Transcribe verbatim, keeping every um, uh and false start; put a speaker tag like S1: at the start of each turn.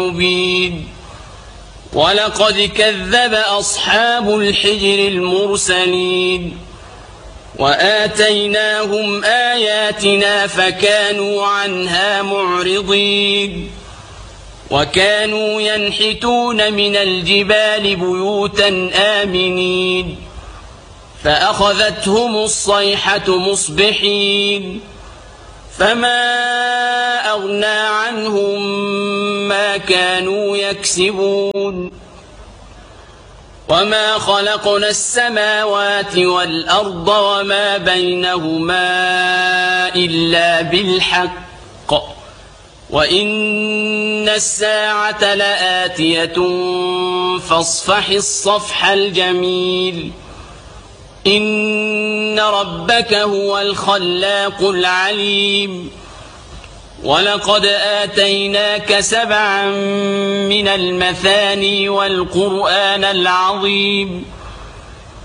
S1: مبين. ولقد كذب أصحاب الحجر المرسلين وآتيناهم آياتنا فكانوا عنها معرضين. وكانوا ينحتون من الجبال بيوتا آمنين فأخذتهم الصيحة مصبحين فما أغنى عنهم ما كانوا يكسبون. وما خلقنا السماوات والأرض وما بينهما إلا بالحق وإن الساعة لآتية فاصفح الصفح الجميل. إن ربك هو الخلاق العليم. ولقد آتيناك سبعا من المثاني والقرآن العظيم.